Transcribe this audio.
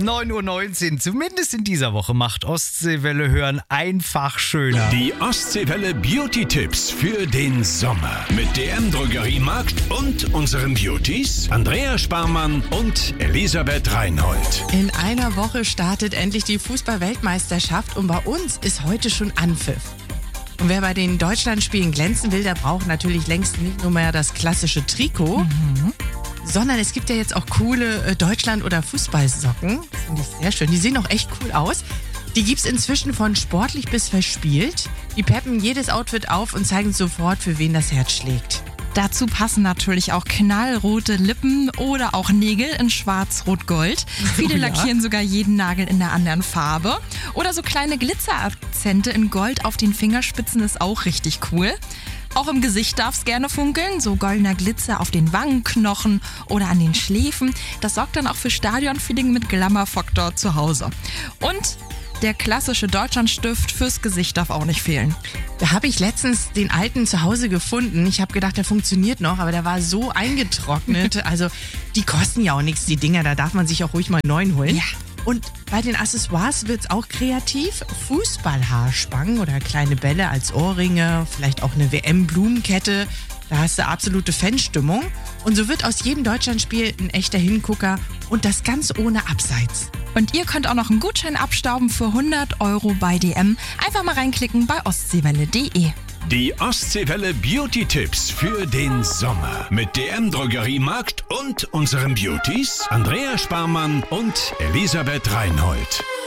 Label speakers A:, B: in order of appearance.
A: 9:19 Uhr, zumindest in dieser Woche, macht Ostseewelle hören einfach schöner.
B: Die Ostseewelle Beauty-Tipps für den Sommer. Mit DM Drogeriemarkt und unseren Beauties Andrea Sparmann und Elisabeth Reinhold.
C: In einer Woche startet endlich die Fußball-Weltmeisterschaft und bei uns ist heute schon Anpfiff. Und wer bei den Deutschlandspielen glänzen will, der braucht natürlich längst nicht nur mehr das klassische Trikot, sondern es gibt ja jetzt auch coole Deutschland- oder Fußballsocken. Finde ich sehr schön. Die sehen auch echt cool aus. Die gibt's inzwischen von sportlich bis verspielt. Die peppen jedes Outfit auf und zeigen sofort, für wen das Herz schlägt.
D: Dazu passen natürlich auch knallrote Lippen oder auch Nägel in schwarz-rot-gold. Viele lackieren sogar jeden Nagel in einer anderen Farbe. Oder so kleine Glitzerakzente in Gold auf den Fingerspitzen ist auch richtig cool. Auch im Gesicht darf es gerne funkeln, so goldener Glitzer auf den Wangenknochen oder an den Schläfen. Das sorgt dann auch für Stadionfeeling mit Glamour-Faktor zu Hause. Und der klassische Deutschlandstift fürs Gesicht darf auch nicht fehlen.
C: Da habe ich letztens den alten zu Hause gefunden. Ich habe gedacht, der funktioniert noch, aber der war so eingetrocknet. Also die kosten ja auch nichts, die Dinger. Da darf man sich auch ruhig mal einen neuen holen.
D: Ja.
C: Und bei den Accessoires wird's auch kreativ. Fußballhaarspangen oder kleine Bälle als Ohrringe, vielleicht auch eine WM-Blumenkette. Da hast du absolute Fanstimmung. Und so wird aus jedem Deutschlandspiel ein echter Hingucker und das ganz ohne Abseits.
D: Und ihr könnt auch noch einen Gutschein abstauben für 100 € bei DM. Einfach mal reinklicken bei ostseewelle.de.
B: Die Ostseewelle Beauty-Tipps für den Sommer. Mit DM Drogeriemarkt und unseren Beauties Andrea Sparmann und Elisabeth Reinhold.